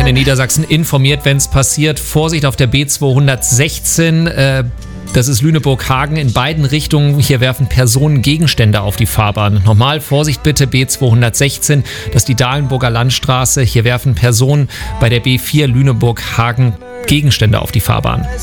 Verkehr in Niedersachsen informiert, wenn es passiert. Vorsicht auf der B216. Das ist Lüneburg-Hagen in beiden Richtungen. Hier werfen Personen Gegenstände auf die Fahrbahn. Nochmal, Vorsicht bitte, B216. Das ist die Dahlenburger Landstraße. Hier werfen Personen bei der B4 Lüneburg-Hagen Gegenstände auf die Fahrbahn.